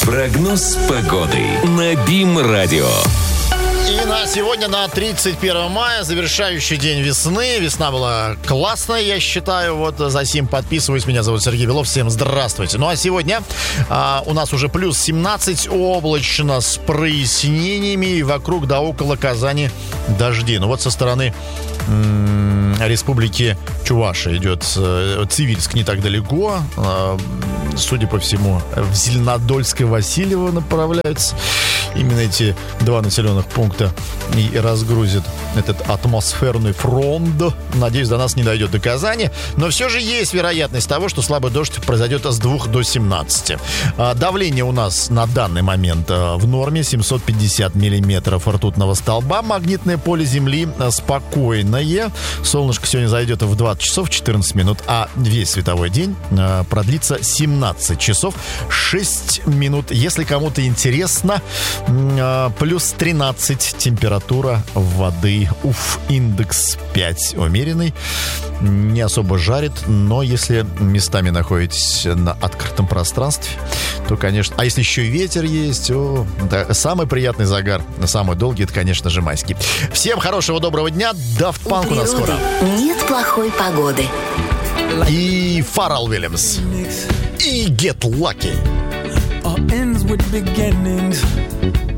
Прогноз погоды на БИМ-радио. И на сегодня, на 31 мая, завершающий день весны. Весна была классная, я считаю. Вот за сим подписываюсь. Меня зовут Сергей Белов. Всем здравствуйте. Ну а сегодня у нас уже плюс 17, облачно с прояснениями. И вокруг да около Казани дожди. Ну вот со стороны республики Чувашия идет Цивильск не так далеко. Судя по всему, в Зеленодольск-Васильево направляются именно эти два населенных пункта и разгрузит этот атмосферный фронт. Надеюсь, до нас не дойдет до Казани. Но все же есть вероятность того, что слабый дождь произойдет с 2 до 17. Давление у нас на данный момент в норме. 750 миллиметров ртутного столба. Магнитное поле Земли спокойное. Солнышко сегодня зайдет в 20 часов 14 минут, а весь световой день продлится 17 часов 6 минут. Если кому-то интересно, плюс 13 температура воды. Индекс 5 умеренный. Не особо жарит, но если местами находитесь на открытом пространстве, то, конечно... А если еще и ветер есть, да, самый приятный загар, самый долгий, это, конечно же, майский. Всем хорошего, доброго дня. Daft Punk у нас скоро. Нет плохой погоды. И Фаррелл Уильямс. И Get Lucky. All ends with beginnings.